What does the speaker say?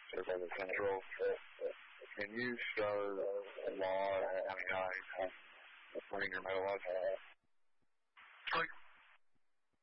Survival Central. Can you show the law and guys playing your mailbox? Like